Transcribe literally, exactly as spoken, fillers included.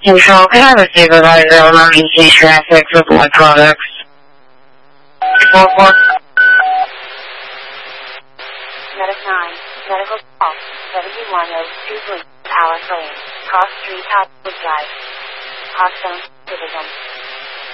Control, can I have a supervisor of emergency traffic for blood products? four four. Medic nine, medical call, seventy-one oh two Blue, Alice Lane, Cross Street, Hotwood Drive. Hot zone, Division.